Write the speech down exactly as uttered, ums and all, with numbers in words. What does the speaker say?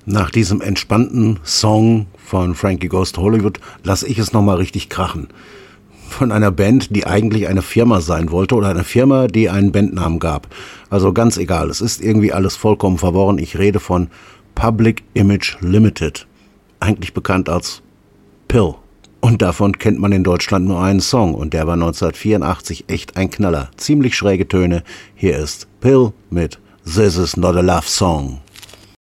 Nach diesem entspannten Song von Frankie Goes to Hollywood lasse ich es nochmal richtig krachen. Von einer Band, die eigentlich eine Firma sein wollte oder eine Firma, die einen Bandnamen gab. Also ganz egal, es ist irgendwie alles vollkommen verworren. Ich rede von Public Image Limited, eigentlich bekannt als Pill. Und davon kennt man in Deutschland nur einen Song und der war neunzehnhundertvierundachtzig echt ein Knaller. Ziemlich schräge Töne. Hier ist Pill mit This Is Not a Love Song.